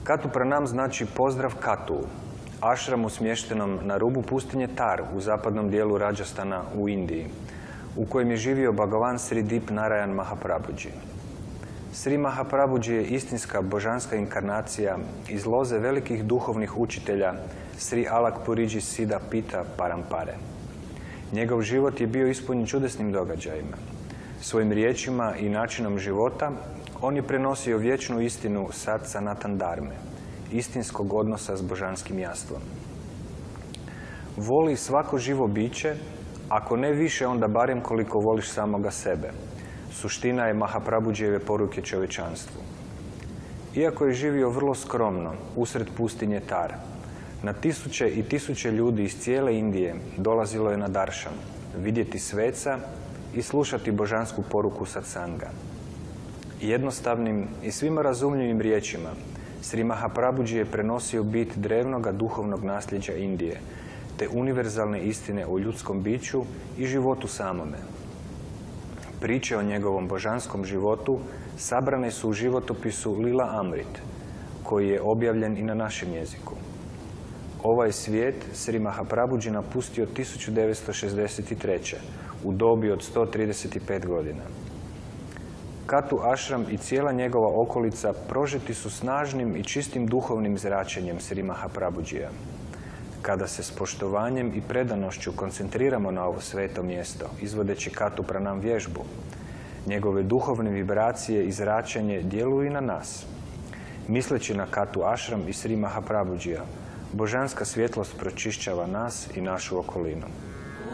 Katu Pranam znači pozdrav Katu, ašramu smještenom na rubu pustinje Tar u zapadnom dijelu Rajasthana u Indiji, u kojem je živio Bhagavan Sri Dip Narayan Mahaprabhuji. Sri Mahaprabhuji je istinska božanska inkarnacija iz loze velikih duhovnih učitelja Sri Alak Puriji Siddha Pita Parampare. Njegov život je bio ispunjen čudesnim događajima. Svojim riječima i načinom života on je prenosio vječnu istinu Sat Sanatan Dharme, istinskog odnosa s božanskim jastvom. Voli svako živo biće, ako ne više, onda barem koliko voliš samoga sebe. Suština je Mahaprabhuđijeve poruke čovječanstvu. Iako je živio vrlo skromno, usred pustinje Tar, na tisuće i tisuće ljudi iz cijele Indije dolazilo je na daršan, vidjeti sveca i slušati božansku poruku satsanga. Jednostavnim i svima razumljivim riječima Sri Mahaprabhuji je prenosio bit drevnoga duhovnog nasljeđa Indije, te univerzalne istine o ljudskom biću i životu samome. Priče o njegovom božanskom životu sabrane su u životopisu Lila Amrit, koji je objavljen i na našem jeziku. Ovaj svijet Sri Mahaprabhuji napustio 1963. u dobi od 135 godina. Katu Ashram i cijela njegova okolica prožeti su snažnim i čistim duhovnim zračenjem Sri Mahaprabhuđija. Kada se s poštovanjem i predanošću koncentriramo na ovo sveto mjesto, izvodeći Katu Pranam vježbu, njegove duhovne vibracije i zračenje djeluju i na nas. Misleći na Katu Ashram i Sri Mahaprabhuđija, božanska svjetlost pročišćava nas i našu okolinu.